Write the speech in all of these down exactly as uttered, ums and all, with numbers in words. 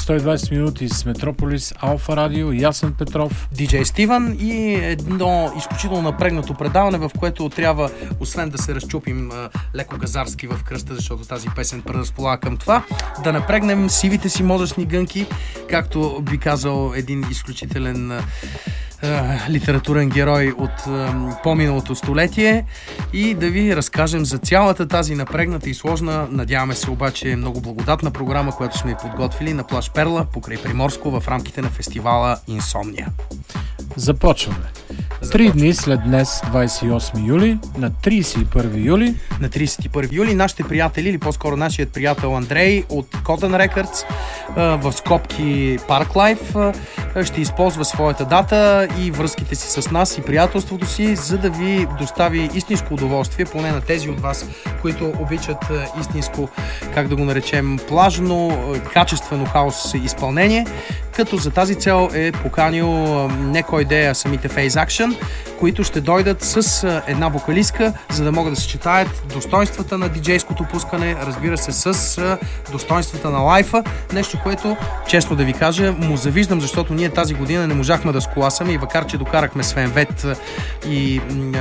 сто и двадесет минути с Метрополис, Алфа Радио, Ясен Петров, диджей Стивън и едно изключително напрегнато предаване, в което трябва, освен да се разчупим а, леко газарски в кръста, защото тази песен предразполага към това, да напрегнем сивите си мозъчни гънки, както би казал един изключителен а, литературен герой от uh, по-миналото столетие, и да ви разкажем за цялата тази напрегната и сложна, надяваме се обаче много благодатна програма, която сме подготвили на плаж Перла покрай Приморско в рамките на фестивала Инсомния. Започваме. Три дни след днес, двадесет и осми юли, на тридесет и първи юли. На тридесет и първи юли нашите приятели, или по-скоро нашият приятел Андрей от Cotton Records в скобки Park Life ще използва своята дата и връзките си с нас и приятелството си, за да ви достави истинско удоволствие, поне на тези от вас, които обичат истинско, как да го наречем, плажно, качествено хаос изпълнение, като за тази цел е поканил не кой де, а самите Phase Action, които ще дойдат с една вокалистка, за да могат да съчетаят достоинствата на диджейското пускане, разбира се, с достоинствата на лайфа. Нещо, което, честно да ви кажа, му завиждам, защото ние тази година не можахме да сколасаме, и макар че докарахме Свен Вет и, и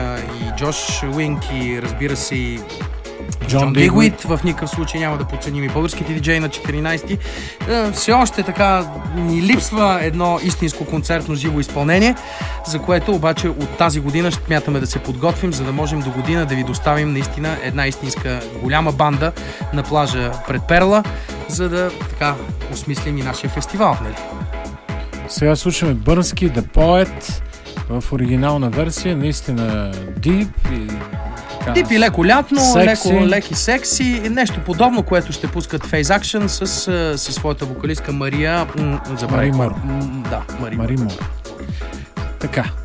Джош Уинг и, разбира се, и Джон Дигуит, в никакъв случай няма да подценим и българските диджеи на четиринадесети. Все още така ни липсва едно истинско концертно живо изпълнение, за което обаче от тази година ще смятаме да се подготвим, за да можем до година да ви доставим наистина една истинска голяма банда на плажа пред Перла, за да така осмислим и нашия фестивал. Нали? Сега слушаме Бърнски, The Poet в оригинална версия, наистина дип и Дип и леко лятно, леко, леки секси, нещо подобно, което ще пускат Phase Action с, с своята вокалистка Мария... Мари Мор. Да, Мари Мари Мор. Така.